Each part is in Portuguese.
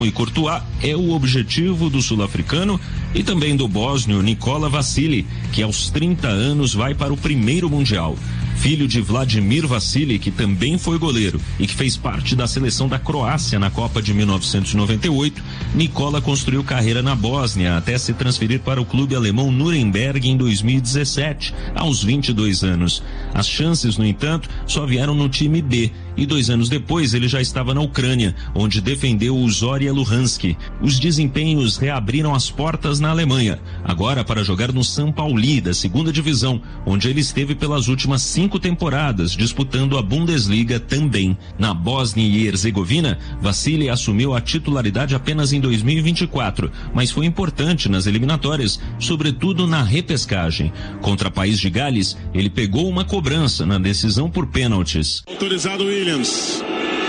e Courtois é o objetivo do sul-africano e também do bósnio Nikola Vassili, que aos 30 anos vai para o primeiro Mundial. Filho de Vladimir Vassili, que também foi goleiro e que fez parte da seleção da Croácia na Copa de 1998, Nikola construiu carreira na Bósnia até se transferir para o clube alemão Nuremberg em 2017, aos 22 anos. As chances, no entanto, só vieram no time B e 2 anos depois ele já estava na Ucrânia, onde defendeu o Zorya Luhansk. Os desempenhos reabriram as portas na Alemanha, agora para jogar no São Pauli, da segunda divisão, onde ele esteve pelas últimas 5 temporadas, disputando a Bundesliga também. Na Bósnia e Herzegovina, Vassili assumiu a titularidade apenas em 2024, mas foi importante nas eliminatórias, sobretudo na repescagem. Contra o País de Gales, ele pegou uma cobrança na decisão por pênaltis. Autorizado Williams.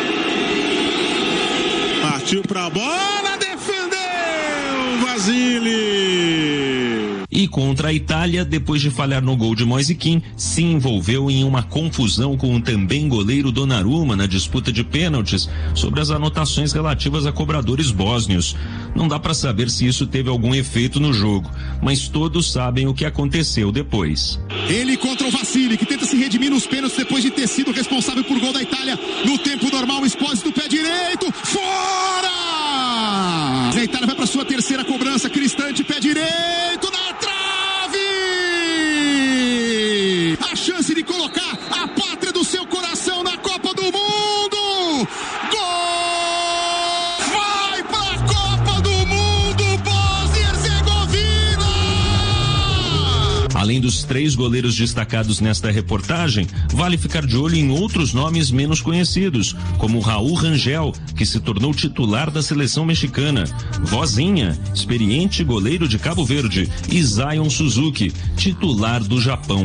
Partiu pra bola, defendeu Vassili. E contra a Itália, depois de falhar no gol de Moise Kean, se envolveu em uma confusão com o também goleiro Donnarumma na disputa de pênaltis sobre as anotações relativas a cobradores bósnios. Não dá para saber se isso teve algum efeito no jogo, mas todos sabem o que aconteceu depois. Ele contra o Vassili, que tenta se redimir nos pênaltis depois de ter sido responsável por gol da Itália no tempo normal. Expose do pé direito, fora! A Itália vai para sua terceira cobrança, Cristante, pé direito na trave! A chance de colocar a pátria do seu coração na Copa do Mundo! Gol! Vai para a Copa do Mundo, Bósnia e Herzegovina! Além dos 3 goleiros destacados nesta reportagem, vale ficar de olho em outros nomes menos conhecidos, como Raul Rangel, que se tornou titular da seleção mexicana, Vozinha, experiente goleiro de Cabo Verde, e Zion Suzuki, titular do Japão.